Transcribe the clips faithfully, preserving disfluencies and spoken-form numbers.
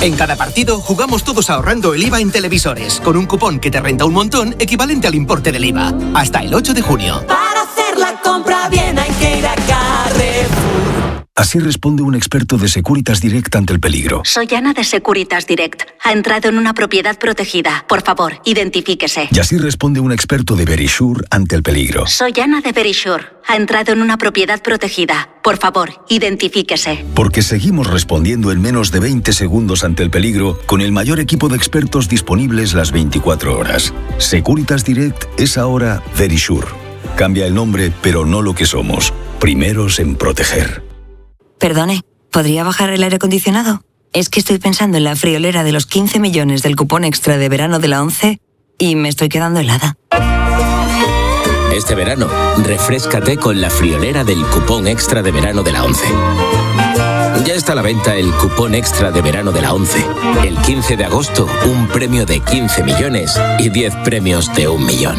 En cada partido jugamos todos ahorrando el I V A en televisores, con un cupón que te renta un montón equivalente al importe del I V A. Hasta el ocho de junio. Para hacer la compra bien hay que ir a Carrefour. Así responde un experto de Securitas Direct ante el peligro. Soy Ana de Securitas Direct. Ha entrado en una propiedad protegida. Por favor, identifíquese. Y así responde un experto de Verisure ante el peligro. Soy Ana de Verisure. Ha entrado en una propiedad protegida. Por favor, identifíquese. Porque seguimos respondiendo en menos de veinte segundos ante el peligro con el mayor equipo de expertos disponibles las veinticuatro horas. Securitas Direct es ahora Verisure. Cambia el nombre, pero no lo que somos. Primeros en proteger. Perdone, ¿podría bajar el aire acondicionado? Es que estoy pensando en la friolera de los quince millones del cupón extra de verano de la ONCE y me estoy quedando helada. Este verano, refréscate con la friolera del cupón extra de verano de la ONCE. Ya está a la venta el cupón extra de verano de la ONCE. El quince de agosto, un premio de quince millones y diez premios de un millón.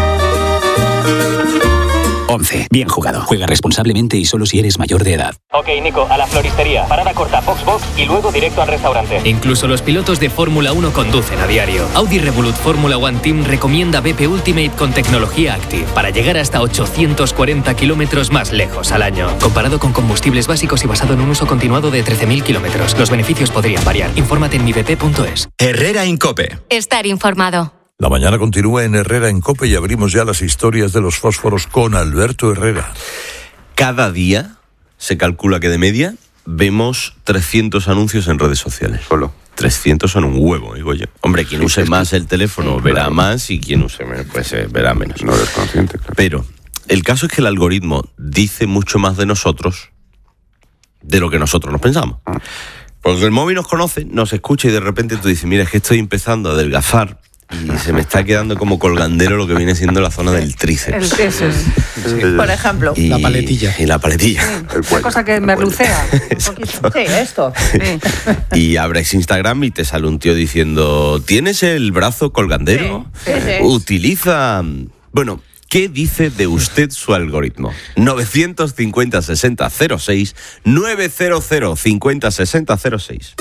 once. Bien jugado. Juega responsablemente y solo si eres mayor de edad. Ok, Nico, a la floristería. Parada corta, box box y luego directo al restaurante. Incluso los pilotos de Fórmula uno conducen a diario. Audi Revolut Fórmula One Team recomienda B P Ultimate con tecnología Active para llegar hasta ochocientos cuarenta kilómetros más lejos al año. Comparado con combustibles básicos y basado en un uso continuado de trece mil kilómetros. Los beneficios podrían variar. Infórmate en mi b p punto es. Herrera en COPE. Estar informado. La mañana continúa en Herrera en COPE y abrimos ya las historias de los fósforos con Alberto Herrera. Cada día se calcula que de media vemos trescientos anuncios en redes sociales. Solo. trescientos son un huevo, digo yo. Hombre, quien use más el teléfono verá más y quien use menos, pues eh, verá menos. No eres consciente, claro. Pero el caso es que el algoritmo dice mucho más de nosotros de lo que nosotros nos pensamos. Porque el móvil nos conoce, nos escucha y de repente tú dices, mira, es que estoy empezando a adelgazar y se me está quedando como colgandero lo que viene siendo la zona del tríceps. El, eso es. Sí. Por ejemplo. Y, la paletilla. Y la paletilla. Sí, una cosa que me lucea. Sí, esto. Sí. Y abres Instagram y te sale un tío diciendo, ¿tienes el brazo colgandero? Sí, sí, sí. Utiliza... Bueno, ¿qué dice de usted su algoritmo? novecientos cincuenta sesenta cero seis, novecientos cincuenta sesenta cero seis.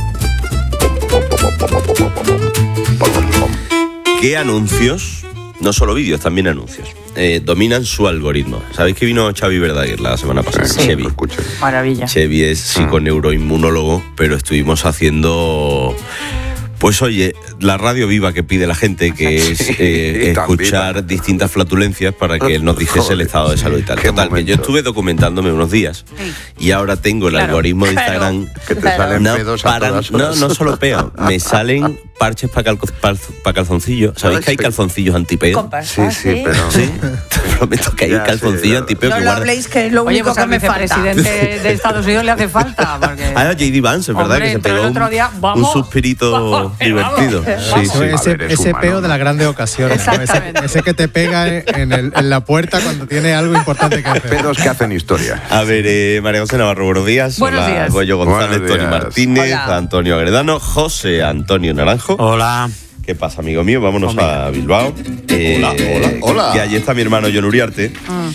¿Qué anuncios, no solo vídeos, también anuncios, eh, dominan su algoritmo? ¿Sabéis que vino Xavi Verdaguer la semana pasada? Sí, Xavi. Maravilla. Xavi es psiconeuroinmunólogo, pero estuvimos haciendo... Pues oye, la radio viva que pide la gente, que es eh, escuchar distintas flatulencias para que él nos dijese el estado de salud y tal. Total, que yo estuve documentándome unos días y ahora tengo el claro, algoritmo de Instagram que te claro. salen no, pedos a para, todas no, horas. no solo peo, me salen parches para cal, pa, pa calzoncillos. ¿Sabéis que hay calzoncillos antipeo? Sí, sí, pero... Sí, te prometo que hay Ya, calzoncillos sí, antipeo. No que lo guarda... habléis, que es lo único Oye, pues que me falta. al vicepresidente de Estados Unidos le hace falta. Porque... Ah, J D Vance, es verdad, Hombre, que se pero pegó el otro día, un, vamos, un suspirito vamos, divertido. vamos. Sí, sí. Ese, ver, es ese humano, peo ¿no? de las grandes ocasiones, ¿no? ese, ese que te pega en, el, en la puerta cuando tiene algo importante que hacer. Pedos que hacen historia. A ver, eh, María José Navarro, buenos días. Buenos Hola, días. Goyo González, Buenos Tony días. Martínez, Hola. Antonio Agredano, José Antonio Naranjo. Hola. ¿Qué pasa, amigo mío? Vámonos Hombre. a Bilbao. Eh, Hola, hola, hola. Que allí está mi hermano Jon Uriarte.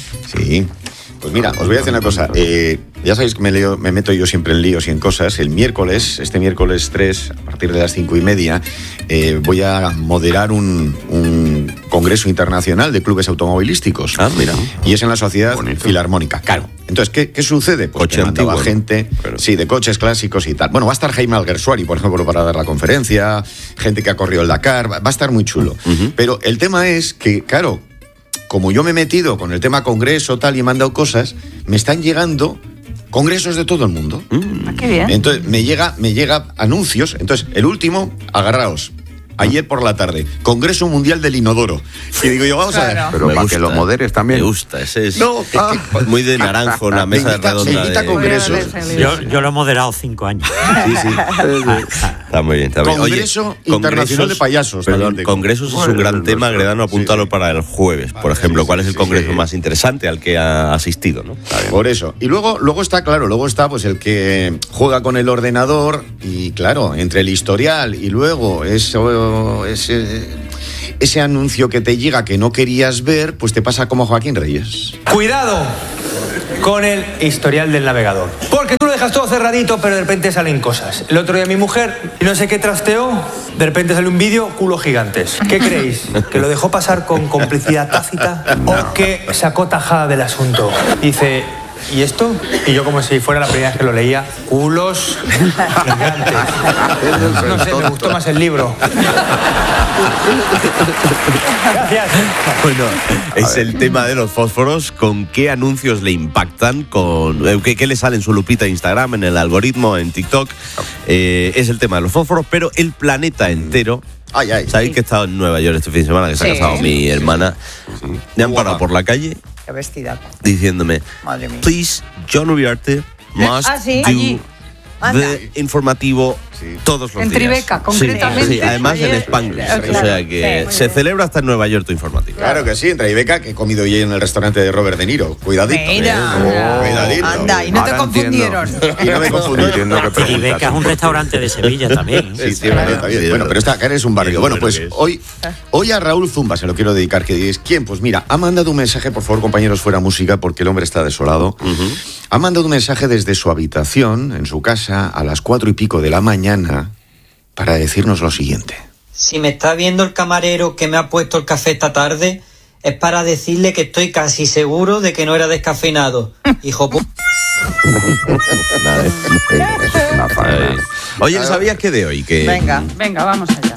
Sí. Pues mira, os voy a decir una cosa. Eh, ya sabéis que me, leo, me meto yo siempre en líos y en cosas. El miércoles, este miércoles tres, a partir de las cinco y media, eh, voy a moderar un, un congreso internacional de clubes automovilísticos. Ah, mira. Y es en la Sociedad Bonito. Filarmónica. Claro. Entonces, ¿qué, qué sucede? Pues Coche que mandaba antiguo, gente, pero... sí, de coches clásicos y tal. Bueno, va a estar Jaime Alguersuari, por ejemplo, para dar la conferencia, gente que ha corrido el Dakar, va, va a estar muy chulo. Uh-huh. Pero el tema es que, claro, como yo me he metido con el tema congreso tal y he mandado cosas, me están llegando congresos de todo el mundo. Mm. Ah, qué bien. Entonces me llega, me llega anuncios. Entonces, el último, agarraos. Ayer por la tarde, Congreso Mundial del Inodoro. Y digo yo, vamos Claro. a ver. Pero Me para gusta, que lo moderes también. Me gusta, ese es No, ah. muy de naranjo, la mesa Me invita- redonda. me invita de... a congresos. Yo, yo lo he moderado cinco años. Sí, sí. Está muy bien, está bien. Congreso Internacional de Payasos, Perdón, también tengo. congresos es un Bueno, gran no, tema, no, Agredano, apúntalo sí. para el jueves, por ejemplo. sí, ¿Cuál es el sí, congreso sí. más interesante al que ha asistido, no? Por eso. Y luego, luego está, claro, luego está pues el que juega con el ordenador y, claro, entre el historial y luego eso, ese, ese anuncio que te llega que no querías ver, pues te pasa como Joaquín Reyes. Cuidado, con el historial del navegador. Porque tú lo dejas todo cerradito, pero de repente salen cosas. El otro día mi mujer, no sé qué trasteó, de repente sale un vídeo, culos gigantes. ¿Qué creéis? ¿Que lo dejó pasar con complicidad tácita o que sacó tajada del asunto? Dice... ¿Y esto? Y yo como si fuera la primera vez que lo leía, culos gigantes. No sé, me gustó más el libro. Gracias. Bueno, es el tema de los fósforos. ¿Con qué anuncios le impactan? Con ¿Qué, qué le sale en su lupita de Instagram, en el algoritmo, en TikTok? Eh, es el tema de los fósforos, pero el planeta entero... Ay, ay. ¿Sabéis que he estado en Nueva York este fin de semana? Que se Sí. ha casado mi hermana. Me han parado por la calle Qué vestida. diciéndome, Madre mía. please, John Uriarte must Ah, sí. do Allí. Anda. the informativo todos los En días. Tribeca, Sí, concretamente. sí, además en Ayer- Spanglish. Claro. O sea que Sí, muy se bien. celebra hasta en Nueva York tu informativo. Claro que sí, en Tribeca, que he comido hoy en el restaurante de Robert De Niro. Cuidadito. Mira, eh. Cuidadito. anda, y no te Ahora confundieron. Y no me confundí. Entiendo que Tribeca es un restaurante de Sevilla también. Sí, sí, vale, está bien. Bueno, pero esta acá es un barrio. Bueno, pues hoy, hoy a Raúl Zumba se lo quiero dedicar. Que dices, ¿quién? Pues mira, ha mandado un mensaje, por favor, compañeros, fuera música, porque el hombre está desolado. Ha mandado un mensaje desde su habitación, en su casa, a las cuatro y pico de la mañana, para decirnos lo siguiente. Si me está viendo el camarero que me ha puesto el café esta tarde, es para decirle que estoy casi seguro de que no era descafeinado. Hijo pu... Oye, ¿sabías que de hoy? Que Venga, venga, vamos allá.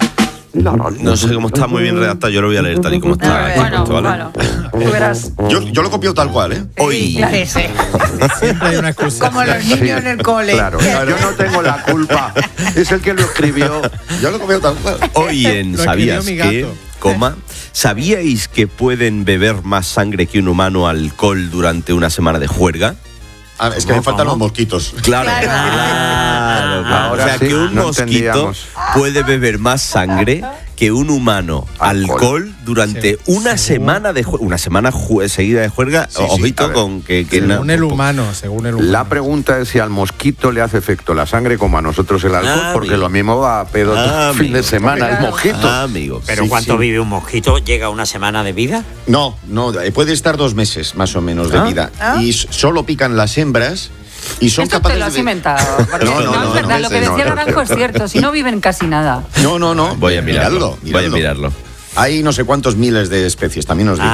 no sé cómo está muy bien redactado, yo lo voy a leer tal y como está. ver, bueno, ¿vale? bueno, tú verás. Yo, yo lo copio tal cual, ¿eh? Hoy. Sí, sí. Siempre hay una excusa. Como los niños en el cole. Claro, yo no tengo la culpa. Es el que lo escribió. Yo lo copio tal cual. Hoy en Lo escribió ¿Sabías mi que? gato. Coma, ¿sabíais que pueden beber más sangre que un humano alcohol durante una semana de juerga? Ah, es que me faltan los mosquitos. Claro, Claro. claro, claro. Ahora O sea, sí, que un no mosquito entendíamos. puede beber más sangre que un humano Alcohol. alcohol durante Se- una según- semana de jue- una semana ju- seguida de juerga. Sí, sí, Ojito a ver. con que, que Según na- el humano, según el humano. La pregunta es si al mosquito le hace efecto la sangre como a nosotros el alcohol, Ah, porque amigo. lo mismo va a pedo todo Ah, el fin de amigo. semana el Claro. mosquito. Ah, amigo. Pero Sí, ¿cuánto sí. vive un mosquito? ¿Llega a una semana de vida? No, no, eh, puede estar dos meses más o menos de ¿Ah? vida. ¿Ah? Y s- solo pican las hembras y son Esto capaces te lo has de... inventado. Porque No, no, no, no, es verdad, no, lo que no, decía no, Naranjo no. es cierto. Si no viven casi nada. No, no, no. Voy a mirarlo. Miradlo, Voy a miradlo. mirarlo. Hay no sé cuántos miles de especies, también os digo.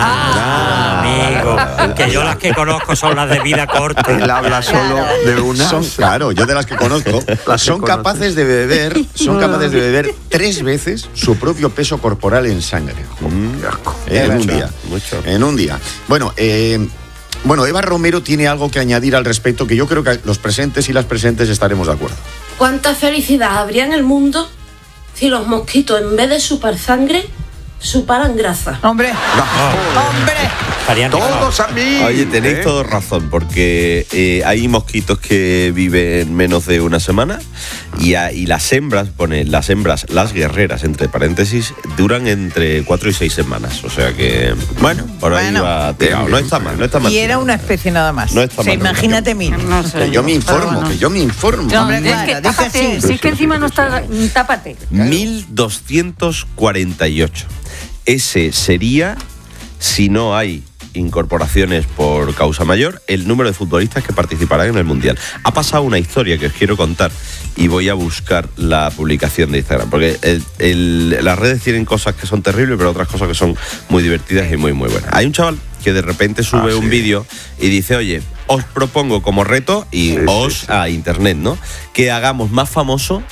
Ah, amigo. Que yo las que conozco son las de vida corta. Él habla solo de una. Son, claro, yo de las que conozco, Las que son conoces. capaces de beber, son capaces de beber tres veces su propio peso corporal en sangre. Qué asco. Eh, en un Mucho, día. mucho. En un día. Bueno, eh, bueno, Eva Romero tiene algo que añadir al respecto que yo creo que los presentes y las presentes estaremos de acuerdo. ¿Cuánta felicidad habría en el mundo si los mosquitos, en vez de chupar sangre, chuparan grasa? Hombre, hombre. Estarían Todos a mí. Oye, tenéis ¿eh? toda razón, porque eh, hay mosquitos que viven menos de una semana y, a- y las hembras, pone, las hembras, las guerreras, entre paréntesis, duran entre cuatro y seis semanas. O sea que, bueno, por ahí Bueno. va tirado. No está mal, no está mal. Y era una especie nada más. No está O sea, mal, no. imagínate mil. No sé. Que yo me informo, bueno. que yo me informo. No, hombre, Es claro, que dice tápate, así. si es que encima no está, tápate. mil doscientos cuarenta y ocho. Ese sería, si no hay incorporaciones por causa mayor, el número de futbolistas que participarán en el Mundial. Ha pasado una historia que os quiero contar y voy a buscar la publicación de Instagram, porque el- el- las redes tienen cosas que son terribles, pero otras cosas que son muy divertidas y muy, muy buenas. Hay un chaval que de repente sube Ah, un sí. vídeo y dice, oye, os propongo como reto, y Sí, os sí, sí. a internet, ¿no? Que hagamos más famoso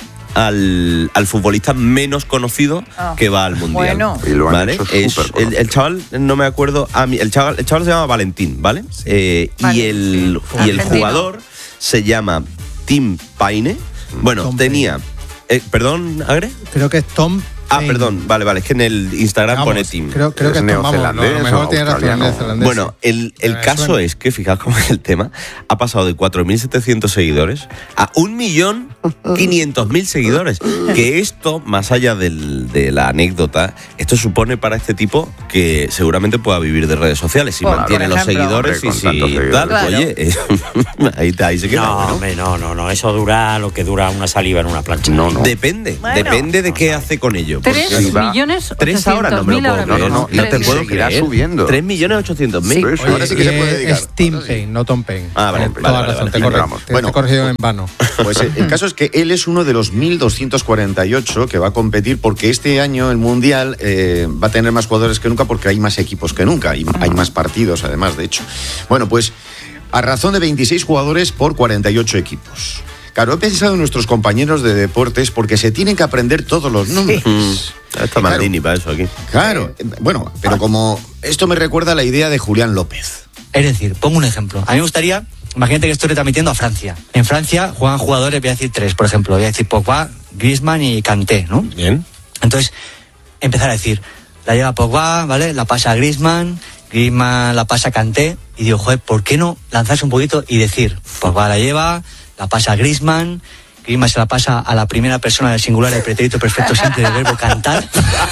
al, al futbolista menos conocido Ah. que va al Mundial. Bueno. Y lo han ¿Vale? hecho Es- súper el, el chaval, no me acuerdo, a mí, el, chaval, el chaval se llama Valentín, ¿vale? Eh, Vale, y el, sí. y el Argentino. jugador se llama Tim Paine. Bueno, Tom tenía... eh, ¿Perdón, Agre? Creo que es Tom. Ah, Paine. perdón, vale, vale, es que en el Instagram Vamos, pone Tim. Creo, creo que Es es Tom, vamos, no, a lo neozelandés mejor o tiene razón, australiano. neozelandés. Bueno, el, el Me caso suena. es que, fijaos cómo es el tema, ha pasado de cuatro mil setecientos seguidores a un millón quinientos mil seguidores. Que esto, más allá del, de la anécdota, esto supone para este tipo que seguramente pueda vivir de redes sociales. Si Por- mantiene por los ejemplo. seguidores y Hombre, si con tantos seguidores. tal, Claro. oye, eh, ahí, ahí se queda. No, ¿no? hombre, no, no, no. Eso dura lo que dura una saliva en una plancha. No, no. Depende, Bueno. depende de qué hace con ello. Tres porque- millones Tres ahora no me lo ochocientos mil puedo ahora creer. mismo. No, no te Tres puedo millones. creer. subiendo. Tres millones ochocientos mil. Sí. Pues ahora sí que se puede dedicar. Es Tim Payne, no Tom Payne. Ah, vale, Tienes vale, toda vale, razón, vale, te, vale. corre- Vamos. te- Bueno. te he corregido en vano. Pues eh, el caso es que él es uno de los mil doscientos cuarenta y ocho que va a competir porque este año el Mundial eh, va a tener más jugadores que nunca porque hay más equipos que nunca y hay más partidos además, de hecho. Bueno, pues a razón de veintiséis jugadores por cuarenta y ocho equipos. Claro, he pensado en nuestros compañeros de deportes porque se tienen que aprender todos los nombres. Mm, está Maldini para eso aquí. Claro, eh, bueno, pero como esto me recuerda a la idea de Julián López. Es decir, pongo un ejemplo. A mí me gustaría, imagínate que estoy retransmitiendo a Francia. En Francia juegan jugadores, voy a decir tres, por ejemplo. Voy a decir Pogba, Griezmann y Kanté, ¿no? Bien. Entonces, empezar a decir, la lleva Pogba, ¿vale? La pasa a Griezmann, Griezmann la pasa a Kanté. Y digo, joder, ¿por qué no lanzarse un poquito y decir, Pogba la lleva, la pasa a Griezmann, Griezmann se la pasa a la primera persona del singular del pretérito perfecto simple del verbo cantar?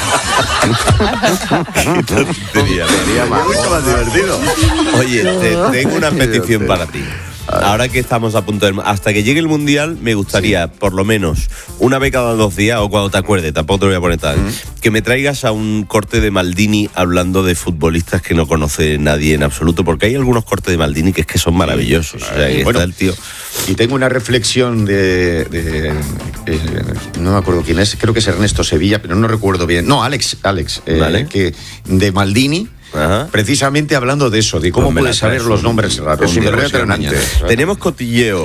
Sería, sería mucho más divertido. Oye, te, tengo una petición para ti. Ahora que estamos a punto de... Hasta que llegue el Mundial, me gustaría, por lo menos, una vez cada dos días, o cuando te acuerdes, tampoco te lo voy a poner tal, que me traigas a un corte de Maldini hablando de futbolistas que no conoce nadie en absoluto, porque hay algunos cortes de Maldini que es que son maravillosos. O sea, que Bueno, está el tío... Y tengo una reflexión de, de- eh, no me acuerdo quién es, creo que es Ernesto Sevilla, pero no recuerdo bien. No, Alex, Alex, eh, Vale. que de Maldini. Ajá. Precisamente hablando de eso, de cómo Pues me puedes la traes saber los un- nombres raros. un de día los por semana. mañana. Tenemos cotilleo.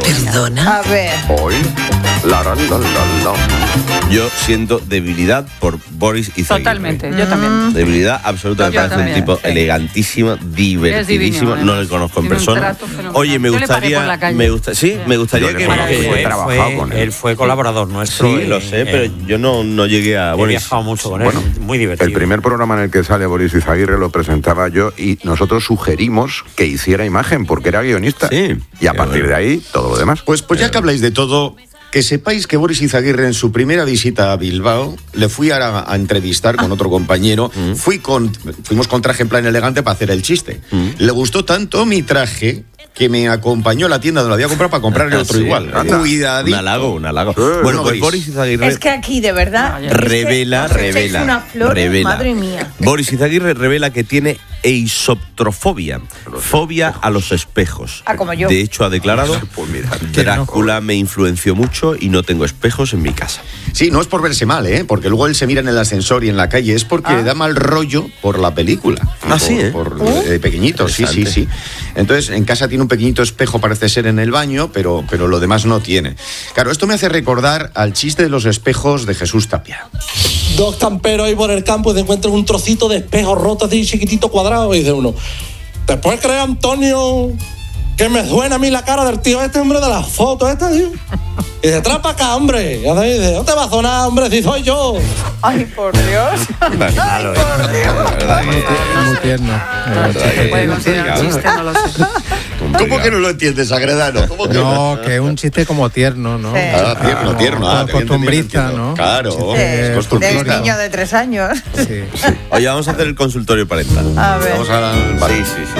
A ver. Hoy, la, la, la, la, la. Yo siento debilidad por Boris Izaguirre. Totalmente, yo también. Debilidad absoluta, me Yo parece un también, tipo sí. elegantísimo, divertidísimo. divino, no ¿eh? le conozco en Tiene un persona. trato fenomenal. Oye, me Yo le paré gustaría. por la calle. Me gusta, sí, me gustaría Yo le que. conozco, que- he Él trabajado fue, con él. él fue colaborador nuestro. sí, en- lo sé, en- pero yo no, no llegué a. He Bueno, viajado mucho con él, Bueno, muy divertido. El primer programa en el que sale Boris Izaguirre lo presentaba yo y nosotros sugerimos que hiciera imagen porque era guionista. Sí. Y a partir de ahí, todo lo demás. Pues, pues ya que habláis de todo, que sepáis que Boris Izaguirre en su primera visita a Bilbao, le fui a, a entrevistar con otro compañero, fui con, fuimos con traje en plan elegante para hacer el chiste. Le gustó tanto mi traje que me acompañó a la tienda donde lo había comprado para comprarle otro Sí, igual. anda. Cuidadito. Un halago, un halago. ¿Cómo Bueno, pues veis? Boris Izaguirre. Es que aquí, de verdad. es que Revela, os echáis revela, una flor, revela. madre mía. Boris Izaguirre revela que tiene eisoptrofobia, fobia a los espejos. Ah, como yo. De hecho, ha declarado, Pues mira, Drácula me influenció mucho y no tengo espejos en mi casa. Sí, no es por verse mal, ¿eh? Porque luego él se mira en el ascensor y en la calle, es porque le da mal rollo por la película. Ah, por, sí, ¿eh? Por eh, pequeñito, sí, sí, sí. Entonces, en casa tiene un pequeñito espejo, parece ser en el baño, pero, pero lo demás no tiene. Claro, esto me hace recordar al chiste de los espejos de Jesús Tapia. Dos camperos ahí por el campo y se encuentran un trocito de espejo roto así chiquitito cuadrado y dice uno, ¿te puedes creer, Antonio, que me suena a mí la cara del tío este, hombre, de las fotos esta, tío? Y dice, trae para acá, hombre. Y así dice, no te va a sonar, hombre, si soy yo. Ay, por Dios. Ay, por Dios. Es muy tierno. Se puede considerar un chiste, no lo sé. ¿Cómo que no lo entiendes, Agredano? ¿Cómo que No, que es un chiste como tierno, ¿no? Sí. Ah, tierno, tierno. Ah, te había entendido, costumbrista, entiendo. ¿no? Claro, Eh, es Del costumbrista. niño de tres años. Sí. Oye, vamos a hacer el consultorio parental. A ver. Vamos a... Vale. Sí, sí, sí,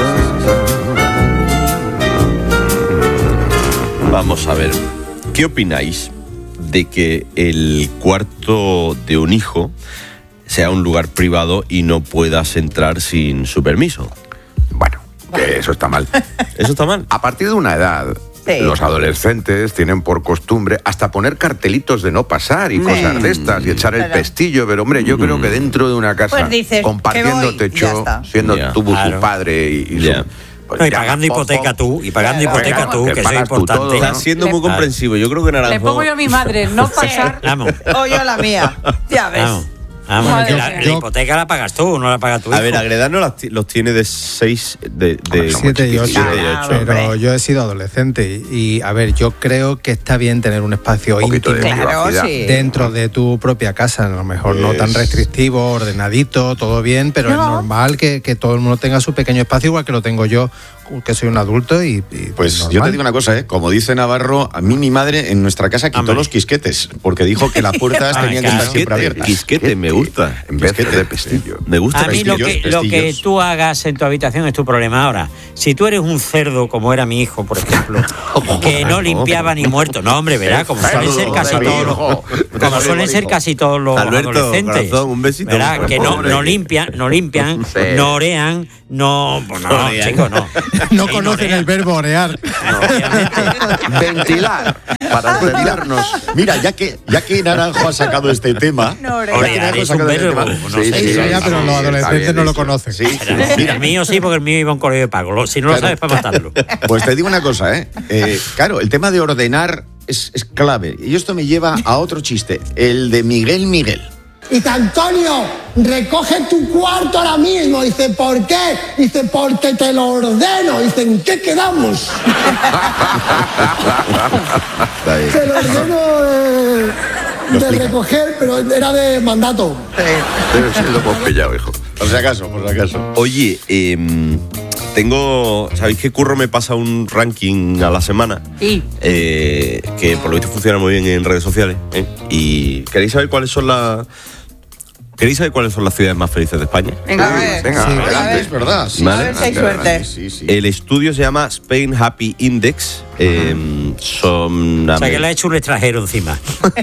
sí. Vamos a ver. ¿Qué opináis de que el cuarto de un hijo sea un lugar privado y no puedas entrar sin su permiso? Bueno, que eso está mal. ¿Eso está mal? A partir de una edad, Sí. los adolescentes tienen por costumbre hasta poner cartelitos de no pasar y cosas de estas y echar el Claro. pestillo, pero hombre, yo creo que dentro de una casa, Pues dices, que compartiendo voy, techo, ya está. siendo Ya. tú Claro. tu padre y, y Ya. su- pues No, y ya, pagando pop, hipoteca pop. tú, y pagando Claro. hipoteca tú, Que que eso es pagas tú importante. todo, Estás siendo muy Claro. comprensivo. Yo creo que Naranjo... Le pongo yo a mi madre, no pasar. Vamos, O yo a la mía. Ya ves. vamos. Vamos, Madre que la, mía. la hipoteca la pagas tú, no la paga tu hijo. A ver, Agredano las ti- los tiene de seis... De, de Siete y ocho. siete y ocho. Pero yo he sido adolescente y, y, a ver, yo creo que está bien tener un espacio Un poquito íntimo de Claro, privacidad. sí. dentro de tu propia casa, a lo mejor no tan restrictivo, ordenadito, todo bien, pero No. es normal que, que todo el mundo tenga su pequeño espacio, igual que lo tengo yo que soy un adulto y... y pues normal. yo te digo una cosa, ¿eh? Como dice Navarro, a mí mi madre en nuestra casa quitó Amén. los quisquetes, porque dijo que las puertas Ay, tenían claro. que estar siempre abiertas. Quisquete, me gusta. En vez de pestillo. Me gusta. A mí lo que, lo que tú hagas en tu habitación es tu problema. Ahora, si tú eres un cerdo, como era mi hijo, por ejemplo, que no limpiaba ni muerto, no, hombre, verá, como suelen ser casi todos los, como suelen ser casi todos los Alberto, adolescentes, corazón, un besito. verá, que no, no limpian, no limpian, Sí. no orean, no, pues no, No orean. chicos, no. No Sí, conocen orean. el verbo orear. Ventilar. Para ventilarnos. Mira, ya que, ya que Naranjo ha sacado este tema... No, ya que orear Naranjo ha es un sacado este verbo, tema- no sé. Sí, Sí, ya, pero los adolescentes no lo conocen. Sí, sí. Mira, Mira, el mío sí, porque el mío iba a un colegio de pago. Lo- Si no lo Claro. sabes, para matarlo. pues te digo una cosa, ¿eh? Eh, Claro, el tema de ordenar es, es clave. Y esto me lleva a otro chiste, el de Miguel Miguel. Dice, Antonio, recoge tu cuarto ahora mismo. Dice, ¿por qué? Dice, porque te lo ordeno. Dice, ¿en qué quedamos? Te lo ordeno de, de recoger, pero era de mandato. Debe ser lo hemos pillado, hijo. Por si acaso, por si acaso. Oye, eh, tengo. ¿Sabéis que Curro me pasa un ranking a la semana? Sí. Eh, que por lo visto funciona muy bien en redes sociales. ¿eh? Y ¿queréis saber cuáles son las. ¿Queréis saber cuáles son las ciudades más felices de España? Venga, a ver. Venga, Sí. adelante. A ver. Es verdad. sí. Vale. A ver si hay Adelante, suerte. Sí, sí. El estudio se llama Spain Happy Index. Eh, son. O sea, que le ha hecho un extranjero encima.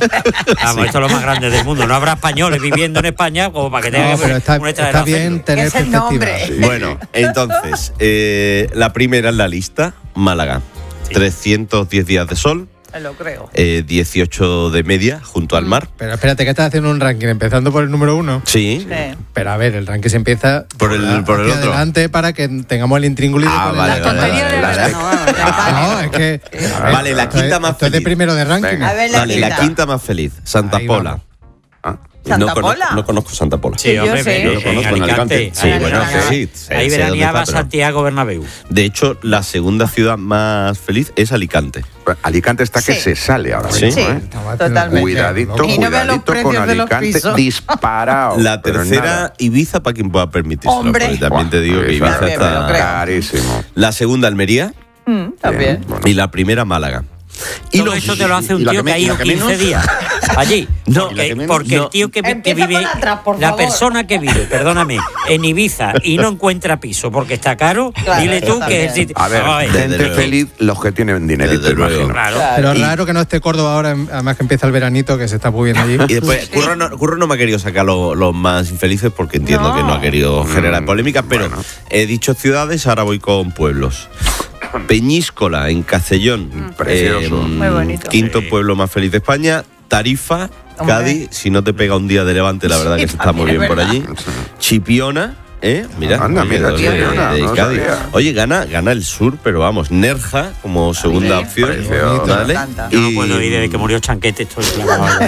Vamos, esto es lo más grande del mundo. No habrá españoles viviendo en España como para que tenga No, que pero está, un extranjero. está bien hacerlo. tener Es el perspectiva. nombre. Bueno, entonces, eh, la primera en la lista, Málaga. trescientos diez días de sol, Lo creo. eh, dieciocho de media junto al mar. Pero espérate, que estás haciendo un ranking empezando por el número uno. Sí. Sí. Pero a ver, el ranking se empieza Por el- por el hacia otro. adelante para que tengamos el intríngulido. Ah, con el- vale, La tontería vale, de vale, verano, vamos, ya No, vale. es que. a ver, Vale, la esto es- quinta más esto es de feliz. primero de ranking. Venga. A ver, la Vale, la quinta. quinta más feliz, Santa Ahí Pola. vamos. ¿Santa no conozco, Pola? no conozco Santa Pola. Sí, Yo hombre, sé. en- Yo en lo conozco, en Alicante. Alicante. Sí, Ahí bueno, veraneaba- sí, sé- Ahí sé dónde veraneaba está, pero- Santiago Bernabéu. De hecho, la segunda ciudad más feliz es Alicante. Alicante está que Sí. se sale ahora Sí. mismo, Sí, ¿eh? totalmente. Cuidadito, Y no vean los cuidadito con precios de los Alicante. pisos. Disparado. La pero tercera, nada. Ibiza, para quien pueda permitirse. Hombre. También te digo que Ibiza Ibiza También me lo está. creo. Carísimo. La segunda, Almería. Mm, también. Bueno. Y la primera, Málaga. Y Y todo los- eso te lo hace un y la tío que que me- ha y la ido que quince menos. días allí. No, porque, ¿y la que menos? porque No. el tío que, vi- que Empieza vive, con atrás, por la favor. persona que vive, perdóname, en Ibiza y no encuentra piso porque está caro, Claro, dile tú eso que es el también. sitio. A ver, Ay, gente luego. feliz los que tienen dinerito, Desde luego. imagino. claro. Pero Y- raro que no esté Córdoba ahora, además que empieza el veranito que se está muy bien allí. Y después, Curro no, Curro no me ha querido sacar lo- los más infelices porque entiendo No. que no ha querido generar Mm, polémica, pero bueno. he dicho ciudades, ahora voy con pueblos. Peñíscola, en Castellón. Precioso. Muy bonito. Quinto Sí. pueblo más feliz de España. Tarifa, Hombre. Cádiz. Si no te pega un día de levante, la verdad Sí, que se está muy también bien es por allí. Chipiona. ¿Eh? Mira, Anda, oye, mira, de- Chipiona, de no Cádiz. sabía. Oye, gana, gana el sur, pero vamos, Nerja como segunda sí. opción. Precioso. ¿Vale? Me encanta. Yo no puedo ir desde que murió Chanquete, estoy clavado.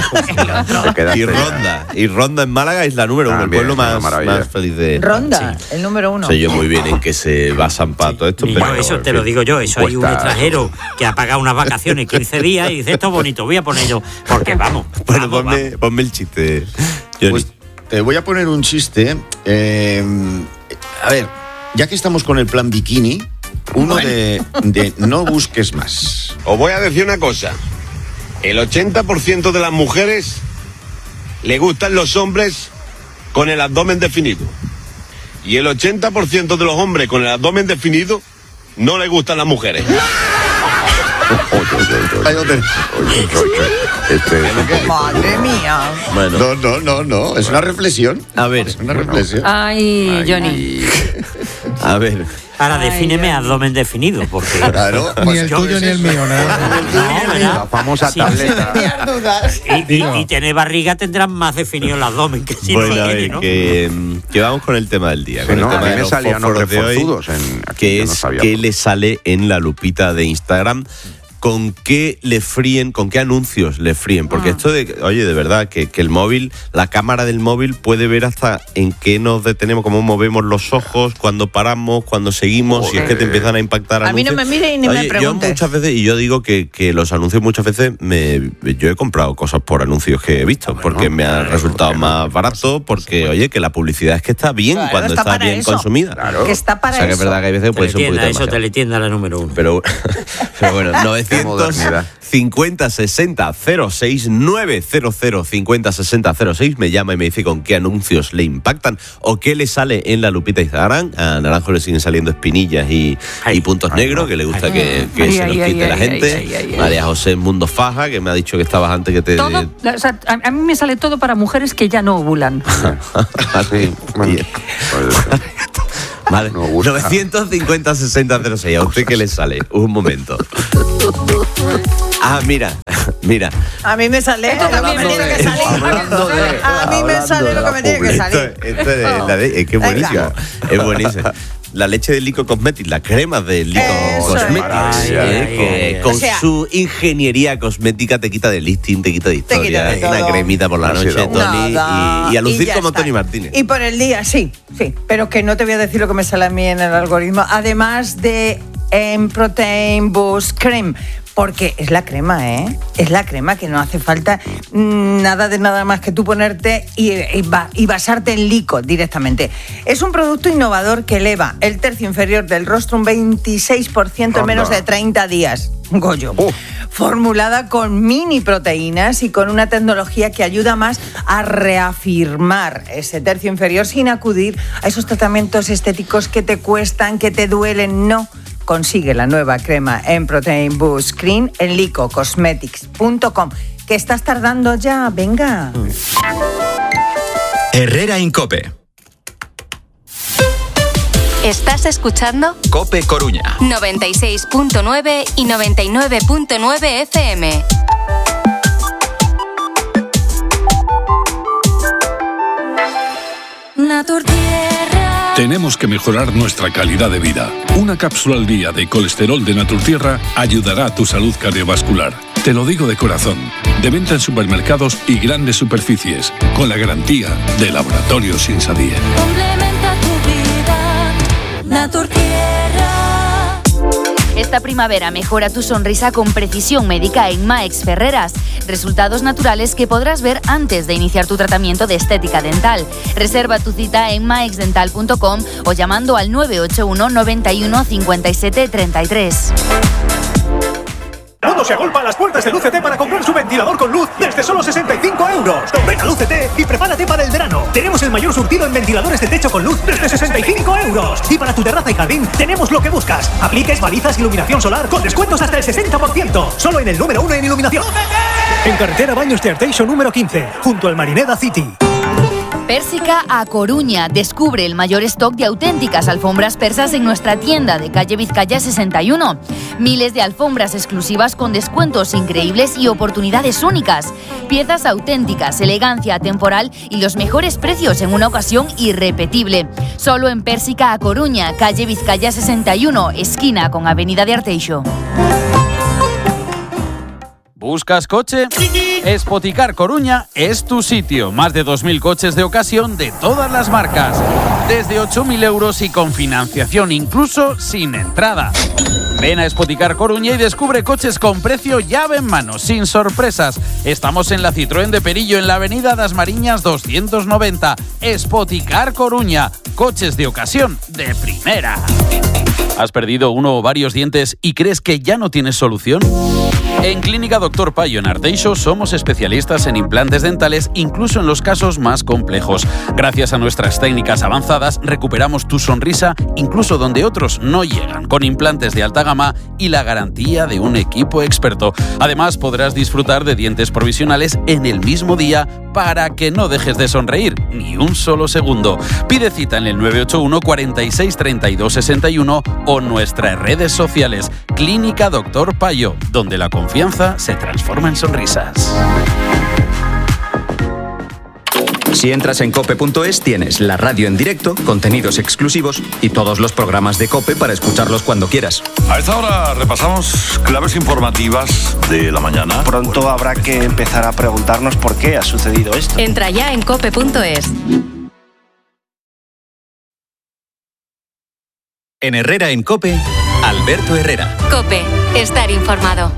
Te quedaste- Y Ronda. Y Ronda en Málaga es la número uno, el También, pueblo una más, maravilla. más feliz de. Ronda, el número uno. Sé yo muy bien en qué se basan para todo esto, Y pero. yo, eso te lo digo yo, eso hay un Cuesta- extranjero que ha pagado unas vacaciones quince días y dice esto es bonito, voy a ponerlo, porque vamos. Bueno, vamos, ponme, vamos. ponme el chiste, Johnny. Pues te voy a poner un chiste. eh, a ver, ya que estamos con el plan bikini, uno de, de no busques más. Os voy a decir una cosa. El ochenta por ciento de las mujeres le gustan los hombres con el abdomen definido. Y el ochenta por ciento de los hombres con el abdomen definido no le gustan las mujeres. Ahí lo tenés. Este es un poquito- Madre mía. Bueno, No, no, no, no. Es una reflexión. a ver, Es una reflexión. Ay, Johnny. a ver. Ahora Ay, defíneme Dios. abdomen definido, porque. Claro. Ni el yo- tuyo ni el mío, ¿no? No, ¿verdad? La famosa Sí. tableta. Tenías dudas. Y, y, Digo. y tener barriga tendrán más definido el abdomen que si Bueno, no a tiene, ver, ¿no? que, mm, que vamos con el tema del día. Sí, con no, el a tema mí de me los salían unos fósforos de hoy, reforzudos en- aquí, que yo no es sabía que por- le sale en la lupita de Instagram con qué le fríen, con qué anuncios le fríen. Porque Ah. esto de, oye, de verdad, que, que el móvil, la cámara del móvil puede ver hasta en qué nos detenemos, cómo movemos los ojos, cuando paramos, cuando seguimos, si es que te empiezan a impactar A mí anuncios. no me mire y ni me Oye, pregunte. Yo muchas veces, y yo digo que, que los anuncios muchas veces, me, yo he comprado cosas por anuncios que he visto, porque me ha resultado más barato, porque, oye, que la publicidad es que está bien Claro, cuando está está, para bien eso. consumida. Que está para O sea, que es eso. verdad que hay veces que puede ser un Teletienda, poquito eso, demasiado. teletienda la número uno. Pero, pero bueno, novecientos cincuenta sesenta cero seis nueve cero cero cincuenta sesenta cero seis me llama y me dice con qué anuncios le impactan o qué le sale en la lupita Instagram. A Naranjo le siguen saliendo espinillas y, y puntos negros, que le gusta ay. que, que Ay, se ay, los ay, quite la ay, gente. ay, ay, ay. María José Mundo Faja, que me ha dicho que estabas antes que te... Todo, o sea, a, a mí me sale todo para mujeres que ya no ovulan. Sí, bueno, Vale, novecientos cincuenta sesenta cero seis, ¿a usted qué le sale? Un momento. Ah, mira, mira. A mí me sale lo que me tiene que salir. A mí me sale lo que me tiene que Esto, salir. esto es, la de- es que es Venga. buenísimo. Es buenísimo. La leche de Lico Cosmetics, la crema de Lico Eso es. Cosmetics, Ay, eh, ay, que ay. con O sea, su ingeniería cosmética te quita de listing, te quita de Te quita historia. de Una todo. cremita por la No ha noche, sido Tony, Nada. y, y a lucir Y ya como está. Tony Martínez. Y por el día, sí, sí. Pero que no te voy a decir lo que me sale a mí en el algoritmo. Además de en Protein Boost Cream. Porque es la crema, ¿eh? Es la crema que no hace falta mm, nada de nada más que tú ponerte y, y, ba- y basarte en Lico directamente. Es un producto innovador que eleva el tercio inferior del rostro un veintiséis por ciento en Anda. menos de treinta días. Goyo. Formulada con mini proteínas y con una tecnología que ayuda más a reafirmar ese tercio inferior sin acudir a esos tratamientos estéticos que te cuestan, que te duelen. No. Consigue la nueva crema en Protein Boost Cream en lico cosmetics punto com. ¿Que estás tardando ya? Venga. Herrera Incope. Estás escuchando Cope Coruña. noventa y seis punto nueve y noventa y nueve punto nueve F M. Naturtierra. Tenemos que mejorar nuestra calidad de vida. Una cápsula al día de colesterol de Naturtierra ayudará a tu salud cardiovascular. Te lo digo de corazón. De venta en supermercados y grandes superficies, con la garantía de Laboratorios Insadía. Complementa tu vida. Naturtierra. Esta primavera mejora tu sonrisa con precisión médica en Maex Ferreras. Resultados naturales que podrás ver antes de iniciar tu tratamiento de estética dental. Reserva tu cita en maeix dental punto com o llamando al nueve ocho uno, noventa y uno, cincuenta y siete, treinta y tres. El mundo se agolpa a las puertas de Lucete para comprar su ventilador con luz desde solo sesenta y cinco euros. Ven a Lucete y prepárate para el verano. Tenemos el mayor surtido en ventiladores de techo con luz desde sesenta y cinco euros. Y para tu terraza y jardín tenemos lo que buscas. Apliques, balizas, iluminación solar con descuentos hasta el sesenta por ciento. Solo en el número uno en iluminación. En carretera Baños de Arteixo número quince, junto al Marineda City. Pérsica a Coruña. Descubre el mayor stock de auténticas alfombras persas en nuestra tienda de calle Vizcaya sesenta y uno. Miles de alfombras exclusivas con descuentos increíbles y oportunidades únicas. Piezas auténticas, elegancia atemporal y los mejores precios en una ocasión irrepetible. Solo en Pérsica a Coruña, calle Vizcaya sesenta y uno, esquina con Avenida de Arteixo. ¿Buscas coche? Spoticar Coruña es tu sitio. Más de dos mil coches de ocasión de todas las marcas. Desde ocho mil euros y con financiación, incluso sin entrada. Ven a Spoticar Coruña y descubre coches con precio llave en mano, sin sorpresas. Estamos en la Citroën de Perillo, en la avenida Das Mariñas doscientos noventa. Spoticar Coruña. Coches de ocasión de primera. ¿Has perdido uno o varios dientes y crees que ya no tienes solución? En Clínica Doctor Payo en Arteixo somos especialistas en implantes dentales, incluso en los casos más complejos. Gracias a nuestras técnicas avanzadas recuperamos tu sonrisa incluso donde otros no llegan, con implantes de alta gama y la garantía de un equipo experto. Además podrás disfrutar de dientes provisionales en el mismo día para que no dejes de sonreír ni un solo segundo. Pide cita en el nueve ocho uno, cuarenta y seis, treinta y dos, sesenta y uno o nuestras redes sociales. Clínica Doctor Payo, donde la confianza se transforma en sonrisas. Si entras en cope punto es tienes la radio en directo, contenidos exclusivos y todos los programas de COPE para escucharlos cuando quieras. A esta hora repasamos claves informativas de la mañana. Pronto habrá que empezar a preguntarnos por qué ha sucedido esto. Entra ya en cope punto es. En Herrera en COPE, Alberto Herrera. COPE, estar informado.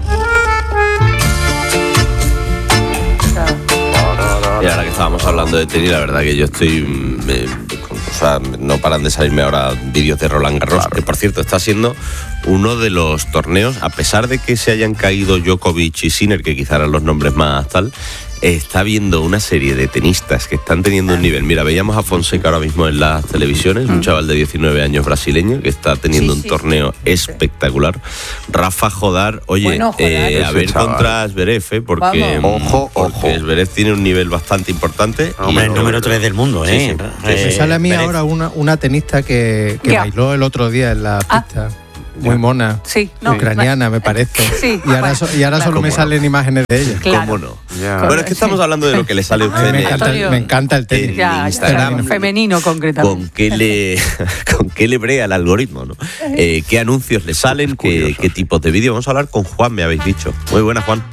Y ahora que estábamos hablando de tenis, la verdad que yo estoy... Eh, o sea, no paran de salirme ahora vídeos de Roland Garros, claro. Que por cierto está siendo uno de los torneos, a pesar de que se hayan caído Djokovic y Sinner, que quizá eran los nombres más tal, está habiendo una serie de tenistas que están teniendo un nivel. Mira, veíamos a Fonseca ahora mismo en las televisiones, un chaval de diecinueve años brasileño que está teniendo sí, un sí, torneo sí, espectacular. Rafa Jodar, oye, bueno, eh, a ver chaval. Contra Zverev, ¿eh? Porque, ojo, porque ojo. Zverev tiene un nivel bastante importante. Y el número tres del mundo, ¿eh? Sí, sí. Eh, Me sale a mí Zverev. ahora una, una tenista que, que bailó el otro día en la pista. Ah. Muy mona, sí, no, ucraniana me parece. Sí, y ahora, so, y ahora solo me salen no? imágenes de ella. Claro. ¿Cómo no? Ya. Bueno, es que estamos hablando de lo que le sale a usted. Me encanta, el, me encanta el tenis. Ya, Instagram, femenino concretamente. ¿Con qué le, con qué le brea el algoritmo? ¿No? Eh, ¿Qué anuncios le salen? ¿Qué, ¿Qué tipos de vídeos? Vamos a hablar con Juan, me habéis dicho. Muy buena, Juan.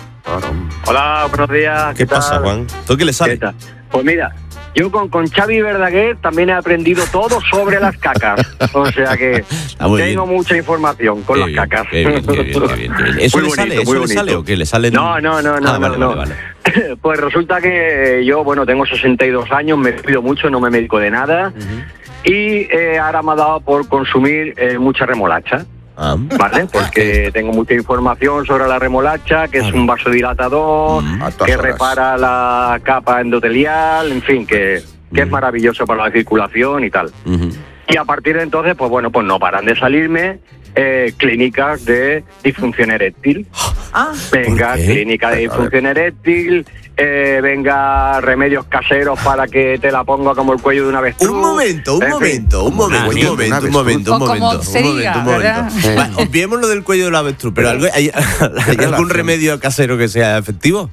Hola, buenos días. ¿Qué, ¿Qué pasa, tal? Juan? ¿Tú qué le sale? ¿Qué pues mira, yo con, con Xavi Verdaguer también he aprendido todo sobre las cacas. O sea que tengo bien. mucha información con qué las bien, cacas. Qué bien, qué bien, qué bien, qué bien. ¿Eso muy le sale? Bonito, ¿Eso le sale o qué? ¿Le sale? No, no, no, no. Ah, vale, no, vale, no. Vale. Pues resulta que yo, bueno, tengo sesenta y dos años, me cuido mucho, no me medico de nada. Uh-huh. Y eh, ahora me ha dado por consumir eh, mucha remolacha. Ah. ¿Vale? Porque tengo mucha información sobre la remolacha, que es un vasodilatador, mm, que repara la capa endotelial, en fin, que, que mm. es maravilloso para la circulación y tal. Mm-hmm. Y a partir de entonces, pues bueno, pues no paran de salirme eh, clínicas de disfunción eréctil. Ah. Venga, clínica de disfunción eréctil, eh, venga, remedios caseros para que te la ponga como el cuello de una avestruz. Un momento, un en momento, fin. un momento, un momento, un momento, un momento, un momento, un momento. Va, obviemos lo del cuello de la avestruz, pero ¿hay, hay, ¿hay algún remedio casero que sea efectivo?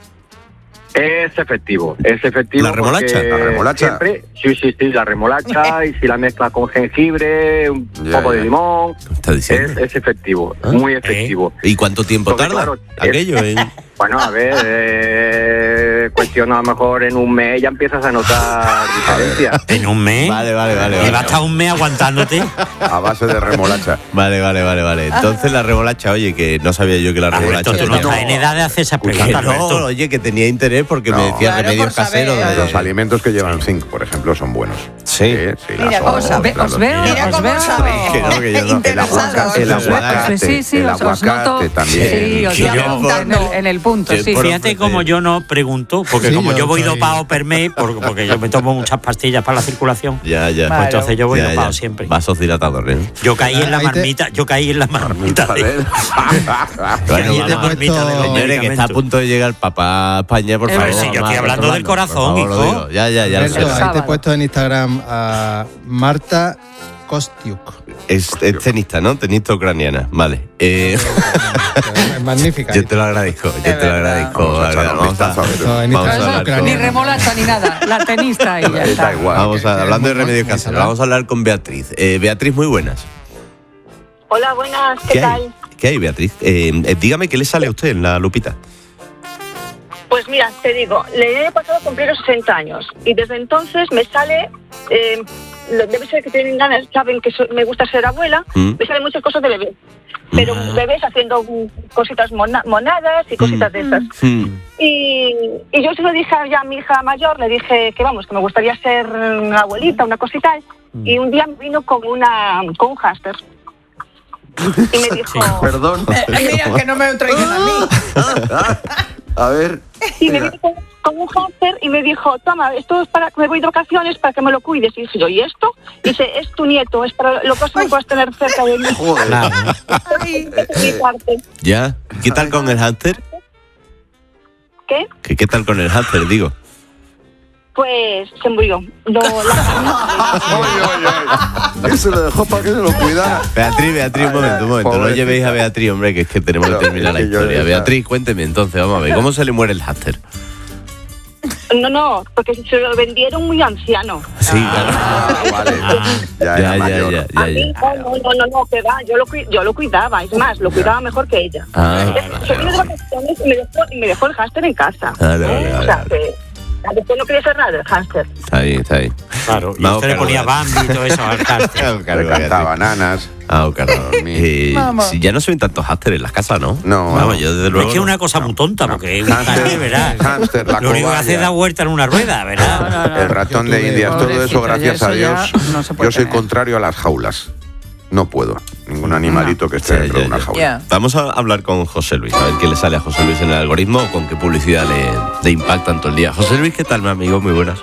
Es efectivo, es efectivo. ¿La remolacha? ¿La remolacha? Siempre, sí, sí, sí, la remolacha, y si la mezclas con jengibre, un ya, poco ya. de limón, es, es efectivo, ¿Ah? muy efectivo. ¿Eh? ¿Y cuánto tiempo Porque, tarda claro, aquello? Es, en... Bueno, a ver, eh, cuestión a lo mejor en un mes ya empiezas a notar diferencias. ¿En un mes? Vale, vale, vale. ¿Y vale. va a estar un mes aguantándote? A base de remolacha. Vale, vale, vale, vale. Entonces la remolacha, oye, que no sabía yo que la remolacha... Alberto, tú no estás en edad de hacer esas preguntas, no, oye, que tenía interés porque no, me decía claro, remedios caseros. De... Los alimentos que llevan zinc, por ejemplo, son buenos. Sí. sí, sí Mira, cómo sabe, os veo, Mira os cómo veo. sabe. Que no, que yo no. El aguacate, el aguacate, sí, sí, el os, aguacate os noto, también. Sí, os noto en, el, en el punto, sí. Fíjate como yo no pregunto, porque sí, como yo, yo voy soy... dopado per mes, porque, porque yo me tomo muchas pastillas para la circulación. Ya, ya. Pues entonces yo voy ya, dopado ya. siempre. Vasos dilatadores, ¿eh? Yo caí en la marmita, yo caí en la marmita de... Bueno, la marmita de señores, que está a punto de llegar papá a España, por favor. Si yo estoy hablando del corazón, hijo. Ya, ya, ya. Ahí te he puesto en Instagram a Marta Kostiuk. Es, es tenista, ¿no? Tenista ucraniana. Vale. Eh... Es magnífica. Yo te lo agradezco, yo te lo agradezco. Vamos a, vamos a hablar con... Ni remolacha ni nada. La tenista y ya está. Igual. Vamos a, hablando de remedios caseros, vamos a hablar con Beatriz. Eh, Beatriz, muy buenas. Hola, buenas. ¿Qué, ¿Qué tal? Hay? ¿Qué hay, Beatriz? Eh, eh, dígame, ¿qué le sale a usted en la lupita? Pues mira, te digo, le he pasado a cumplir los sesenta años y desde entonces me sale... Eh, debe ser que tienen ganas, saben que so, me gusta ser abuela, ¿Mm? me salen muchas cosas de bebé. Pero mm. bebés haciendo cositas mona, monadas y cositas mm. de esas. Mm. Y, y yo se lo dije ya a mi hija mayor, le dije que vamos, que me gustaría ser una abuelita, una cosita. Mm. Y un día me vino con, una, con un hámster. Y me dijo... Sí. Perdón. Mira, que no me traigan a mí. A ver... Y me vino con, con un hámster y me dijo, toma, esto es para que me voy de vacaciones para que me lo cuides. Y dije yo, ¿y esto? Y dice, es tu nieto, es para lo próximo que puedas tener cerca de mí. Joder. ¿Ya? ¿Qué tal con el hámster? ¿Qué? ¿Qué, qué tal con el hámster, digo? Pues se murió. No, la... Él se lo dejó para que se lo cuidara. Beatriz, Beatriz, un momento, un momento. No llevéis a Beatriz, hombre, que es que tenemos que terminar la historia. Beatriz, cuénteme entonces, vamos a ver, ¿cómo se le muere el hámster? No, no, porque se lo vendieron muy anciano. Sí, claro. Ah, vale. Ya, ya, ya, ya, ya, A mí, no, no, no, no, no, que va, yo lo, cui- yo lo cuidaba, es más, lo cuidaba mejor que ella. Ah, Yo vine de vacaciones y me dejó, y me dejó el hámster en casa. Vale, vale, O sea, que después no quería hacer nada del hámster. Está bien, está bien. Claro, y usted le ponía Bambi y todo eso al hámster. Le cantaba bananas. Ah, claro. Eh, Vamos. si ya no se ven tantos hámsters en las casas, ¿no? No. Vamos, yo desde luego. Es que es no. una cosa muy tonta, porque es un Hámster, hámster, ¿verdad? hámster, la Lo único que cobaya. hace es dar vuelta en una rueda, ¿verdad? El ratón de Indias, todo eso, Pobrecito, gracias ya a eso ya Dios. no se puede Yo soy tener. contrario a las jaulas. No puedo. Ningún animalito que esté Ya, dentro ya, de una ya. jaula. Vamos a hablar con José Luis, a ver qué le sale a José Luis en el algoritmo o con qué publicidad le, le impactan todo el día. José Luis, ¿qué tal, mi amigo? Muy buenas.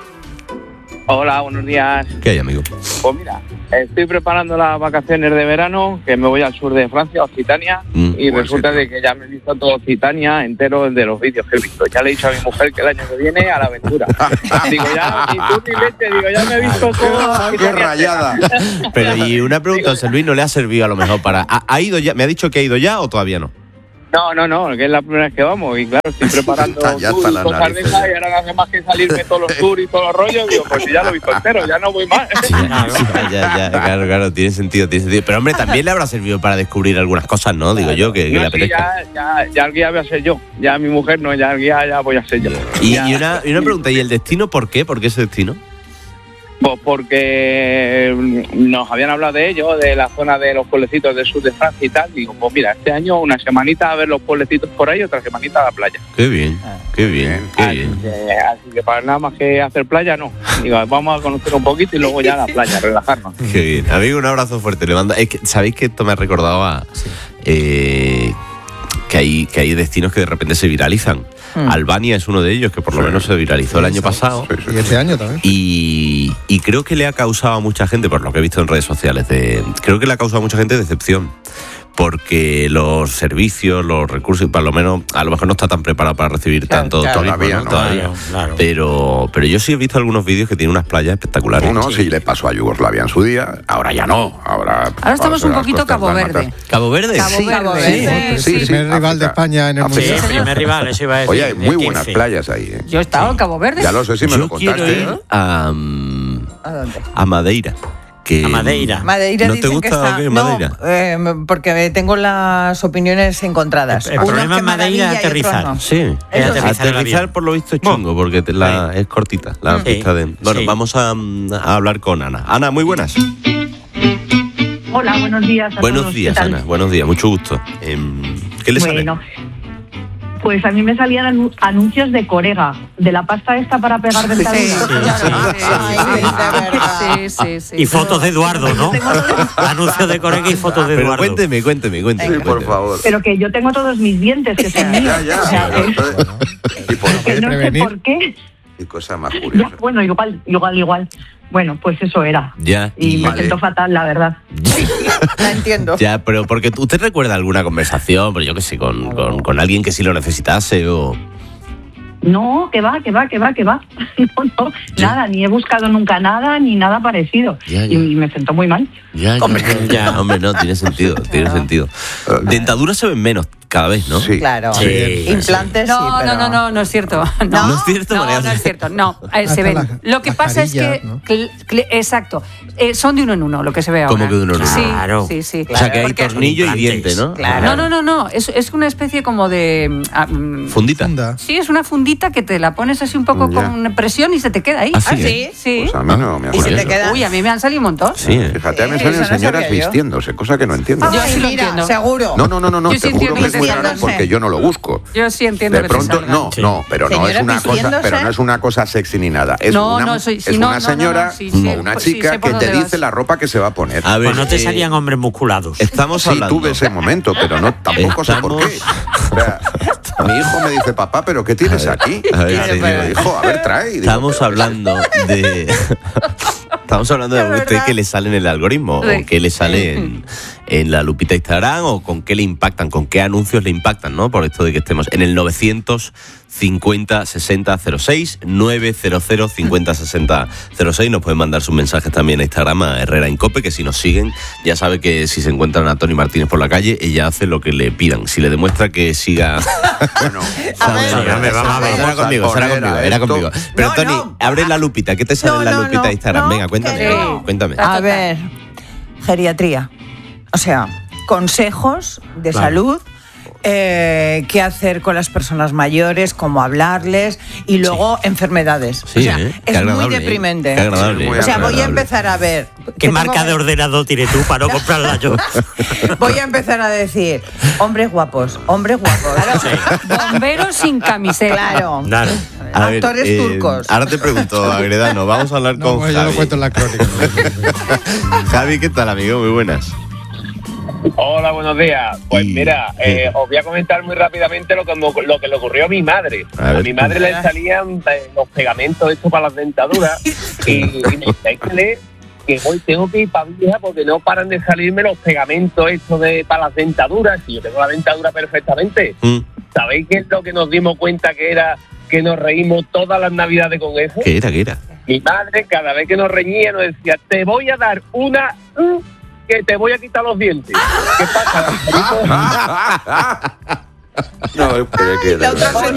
Hola, buenos días. ¿Qué hay, amigo? Pues mira, estoy preparando las vacaciones de verano, que me voy al sur de Francia, a Occitania, Mm, y buen resulta sitio. de que ya me he visto todo Occitania entero de los vídeos que he visto. Ya le he dicho a mi mujer que el año que viene a la aventura. Digo, ya, ni tú ni leche, digo, ya me he visto todo. ¡Qué rayada! Pero, y una pregunta, José Luis, ¿no le ha servido a lo mejor para. ¿Ha, ha ido ya? ¿Me ha dicho que ha ido ya o todavía no? No, no, no, que es la primera vez que vamos, y claro, estoy preparando Está ya tours hasta y las cosas de narices esas, ya. y ahora no hace más que salirme todos los tours y todos los rollos. Digo, pues si ya lo he visto entero, ya no voy más. Ya, ya, ya, claro, claro, tiene sentido, tiene sentido. Pero, hombre, también le habrá servido para descubrir algunas cosas, ¿no? Digo yo, que, que No, le sí, apetezca. ya, ya, ya el guía voy a ser yo. Ya mi mujer no, ya el guía ya voy a ser yo. Y, Ya. y una, y una pregunta, ¿y el destino por qué? ¿Por qué ese destino? Pues porque mm, nos habían hablado de ello, de la zona de los pueblecitos del sur de Francia y tal. Digo, pues mira, este año una semanita a ver los pueblecitos por ahí, otra semanita a la playa. Qué bien, qué bien, qué bien. Eh, así que para nada más que hacer playa, no. Digo, vamos a conocer un poquito y luego ya a la playa, relajarnos. Qué bien. Amigo, un abrazo fuerte. Le mando. Es que, ¿sabéis que esto me ha recordado a. Eh, que hay, que hay destinos que de repente se viralizan. Mm. Albania es uno de ellos, que por lo menos se viralizó el año pasado. Y este año también. Y, y creo que le ha causado a mucha gente, por lo que he visto en redes sociales, de, creo que le ha causado a mucha gente decepción. Porque los servicios, los recursos, por lo menos, a lo mejor no está tan preparado para recibir Claro, tanto claro. turismo, Todavía ¿no? no. Todavía. Claro, claro. Pero, pero yo sí he visto algunos vídeos que tienen unas playas espectaculares. Uno sí le pasó a Yugoslavia en su día, ahora ya no. Ahora, Ahora estamos un poquito Cabo Verde. ¿Cabo Verde? Cabo Sí, Verde. sí, sí, primer rival de España en el África. mundial. Sí, primer rival, eso iba a decir. Oye, hay muy de buenas quince. playas ahí. ¿eh? Yo he estado en Cabo Verde. Ya lo sé si me Yo lo quiero contaste. ir ¿eh? a, mm, ¿A dónde? a Madeira. Que, A Madeira. Madeira ¿No te dicen gusta que está, o qué, no, Madeira? eh, porque tengo las opiniones encontradas. El Unos problema que en Madeira maravilla es y otros aterrizar. no. Sí, Eso es aterrizar el aterrizar avión. por lo visto es chungo, porque te la, es cortita la Sí. pista de. Bueno, Sí. vamos a, mm, a hablar con Ana. Ana, muy buenas. Hola, buenos días a Buenos todos. días, ¿Qué tal? Ana. Buenos días, mucho gusto. Em, ¿Qué le Bueno, pues a mí me salían anu- anuncios de Corega, de la pasta esta para pegar dentaduras. Sí, sí, sí. Y fotos de Eduardo, ¿no? Anuncios de Corega y fotos de sale? Pero Eduardo. cuénteme, cuénteme, cuénteme. Sí, por favor. Pero que yo tengo todos mis dientes, que son míos. Ya, ya. O sea, que- ¿Y por que qué? no sé por qué. Qué cosa más Ya, curiosa. bueno, igual, igual, igual. Bueno, pues eso era. Ya, Y me vale. siento fatal, la verdad. La entiendo. Ya, pero porque usted recuerda alguna conversación, pero yo qué sé, con, con, con alguien que sí lo necesitase o. No, que va, que va, que va, que va. No, no, nada, ni he buscado nunca nada, ni nada parecido. Ya, ya. Y me siento muy mal. Ya, ya, Hombre. ya, hombre, no, tiene sentido, tiene sentido. Dentaduras se ven menos cada vez, ¿no? Sí. Claro. Sí. Implantes sí, No, pero... no, no, no, no es cierto. No, ¿No es cierto, no, María no es José? cierto. No, eh, se Hasta ven. la- Lo que las pasa es que, carillas, ¿no? cl- cl- exacto, eh, son de uno en uno lo que se ve ahora. ¿Cómo que de uno en uno? Sí, Claro. sí, sí. O sea, que hay Porque- tornillo y implantes. diente, ¿no? Claro. No, no, no, no. Es, es una especie como de. mm, ah, mm, Fundita. Funda. Sí, es una fundita que te la pones así un poco Ya. con presión y se te queda ahí. ¿Ah, sí? ¿sí? Sí. Pues a mí no me ha ¿Y si te salido. queda? Uy, a mí me han salido un montón. Sí, ¿eh? Fíjate, a mí me Sí, salen eso no señoras sabía yo. vistiéndose, cosa que no entiendo. Yo Ay, sí lo mira, entiendo. seguro. No, no, no, no, no, Yo sí te juro entiendo que es muy que raro vistiéndose. porque yo no lo busco. Yo sí entiendo De que te pronto, salgan. no, Sí. no, pero no es Señoras una cosa, vistiéndose. pero no es una cosa sexy ni nada. Es No, una, no, soy- es sí, no, una no, no, señora no, sí, sí, o una pues sí, chica sé por que te dónde dice vas. la ropa que se va a poner. A ver, Pues no te eh, salían hombres musculados. Estamos Sí, hablando. tuve ese momento, pero no tampoco sé por qué. O sea, mi hijo me dice, papá, ¿pero qué tienes aquí? A ver, Y digo, señor. hijo, a ver, trae. Y digo, Estamos "Pero, hablando de. Estamos hablando de De usted verdad. que le sale en el algoritmo Sí. o que le sale en, en la lupita de Instagram o con qué le impactan, con qué anuncios le impactan, ¿no? Por esto de que estemos en el novecientos cincuenta sesenta cero seis, novecientos cincuenta sesenta cero seis. Nos pueden mandar sus mensajes también a Instagram, a Herrera en Cope, que si nos siguen ya sabe que si se encuentran a Tony Martínez por la calle, ella hace lo que le pidan. Si le demuestra que siga... Bueno, a ver, a ver, vamos a ver. Será conmigo, será conmigo, era conmigo. Pero no, Tony, no. abre la lupita. ¿Qué te sale no, en la no, lupita no, de Instagram? no, Venga, cuéntame. no. Cuéntame. A ver, geriatría. O sea, consejos de Claro. salud. Eh, qué hacer con las personas mayores, cómo hablarles y luego sí. enfermedades. Sí, o sea, ¿eh? es agradable, muy deprimente. ¿eh? Qué agradable. O sea, voy a empezar a ver. ¿Qué marca de ordenador tienes tú para no comprarla yo? Voy a empezar a decir, hombres guapos, hombres guapos. Claro. Sí. Bomberos sin camiseta. Claro. Claro. A ver, Actores eh, turcos. Ahora te pregunto, Agredano, vamos a hablar No, con bueno, Javi. yo lo cuento en la crónica. Javi, ¿qué tal, amigo? Muy buenas. Hola, buenos días. Pues mira, eh, os voy a comentar muy rápidamente lo que, lo que le ocurrió a mi madre. A A, ver. mi madre le salían eh, los pegamentos estos para las dentaduras y, y me dice que hoy tengo que ir para vieja porque no paran de salirme los pegamentos estos de para las dentaduras. Y yo tengo la dentadura perfectamente. Mm. ¿Sabéis qué es lo que nos dimos cuenta que era que nos reímos todas las navidades con eso? ¿Qué era? ¿Qué era? Mi madre cada vez que nos reñía nos decía, te voy a dar una... mm, que te voy a quitar los dientes. ¿Qué pasa? No, pero que La otra